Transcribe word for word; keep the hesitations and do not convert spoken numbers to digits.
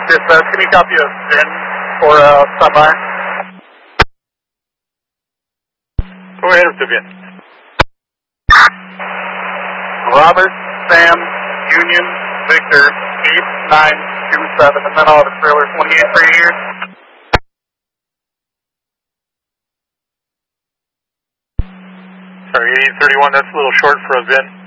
Dispatch, can you copy a V I N or uh, stop by? Go ahead with the V I N. Robert, Sam, Union, Victor, eight nine two seven, and then I'll have a trailer twenty-eight for you here. Sorry, eighty thirty-one, that's a little short for a V I N.